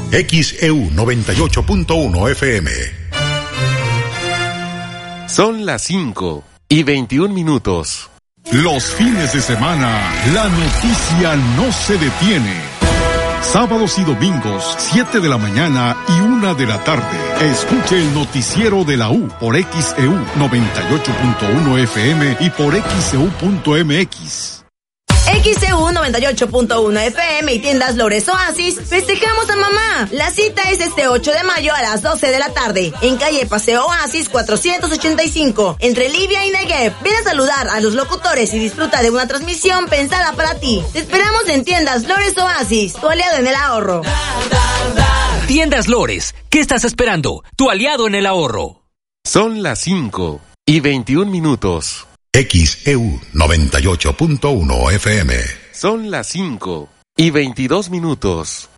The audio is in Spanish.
XEU 98.1 FM. Son las 5:21. Los fines de semana, la noticia no se detiene. Sábados y domingos, 7 de la mañana y 1 de la tarde. Escuche el noticiero de la U por XEU 98.1 FM y por XEU.mx. XEU 98.1 FM y tiendas Lores Oasis, festejamos a mamá. La cita es este 8 de mayo a las 12 de la tarde, en calle Paseo Oasis 485, entre Libia y Negev. Ven a saludar a los locutores y disfruta de una transmisión pensada para ti. Te esperamos en tiendas Lores Oasis, tu aliado en el ahorro. Tiendas Lores, ¿qué estás esperando? Tu aliado en el ahorro. Son las 5:21. XEU 98.1 FM. Son las 5:22.